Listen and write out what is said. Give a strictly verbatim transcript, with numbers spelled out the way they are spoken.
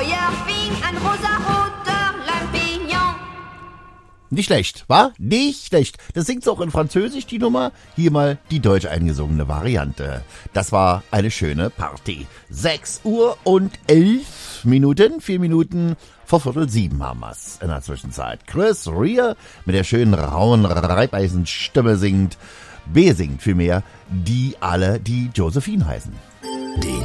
Feuer fing ein rosaroter Lampignon. Nicht schlecht, wa? Nicht schlecht. Das singt auch in Französisch, die Nummer. Hier mal die deutsch eingesungene Variante. Das war eine schöne Party. sechs Uhr und elf Minuten, vier Minuten vor Viertel sieben haben wir's in der Zwischenzeit. Chris Rea mit der schönen rauen Reibeisenstimme singt, besingt vielmehr, die alle die Josephine heißen. Die